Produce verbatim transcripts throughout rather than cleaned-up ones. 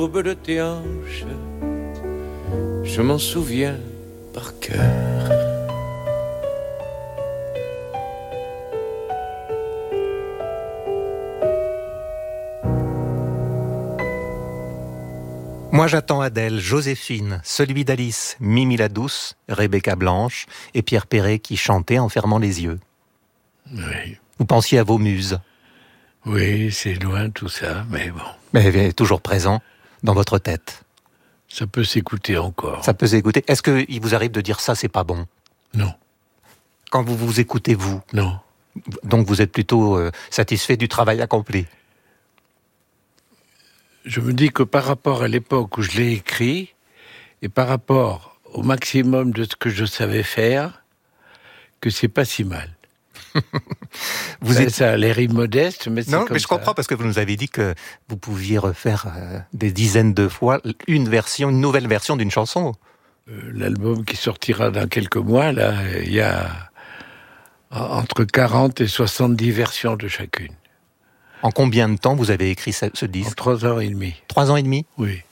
L'aube de tes hanches, je m'en souviens par cœur. Moi j'attends Adèle, Joséphine, celui d'Alice, Mimi la douce, Rebecca Blanche et Pierre Perret qui chantaient en fermant les yeux. Oui. Vous pensiez à vos muses. Oui, c'est loin tout ça, mais bon. Mais elle est toujours présent dans votre tête. Ça peut s'écouter encore. Ça peut s'écouter. Est-ce qu'il vous arrive de dire ça, c'est pas bon ? Non. Quand vous vous écoutez, vous ? Non. Donc vous êtes plutôt euh, satisfait du travail accompli ? Je me dis que par rapport à l'époque où je l'ai écrit, et par rapport au maximum de ce que je savais faire, que c'est pas si mal. Vous ça, êtes... ça a l'air immodeste, mais c'est non, comme mais je ça. comprends parce que vous nous avez dit que vous pouviez refaire euh, des dizaines de fois une version, une nouvelle version d'une chanson. Euh, l'album qui sortira dans quelques mois, là, il y a entre quarante et soixante-dix versions de chacune. En combien de temps vous avez écrit ce, ce disque ? En trois ans et demi. Trois ans et demi ? Oui.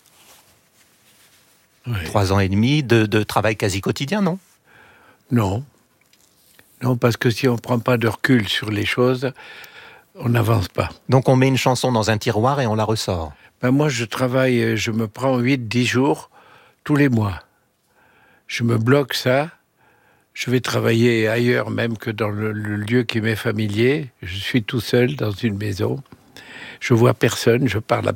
oui. Trois ans et demi de, de travail quasi quotidien, non ? Non. Non, parce que si on ne prend pas de recul sur les choses, on n'avance pas. Donc on met une chanson dans un tiroir et on la ressort. Ben moi, je travaille, je me prends huit dix jours tous les mois. Je me bloque ça. Je vais travailler ailleurs même que dans le, le lieu qui m'est familier. Je suis tout seul dans une maison. Je vois personne, je parle à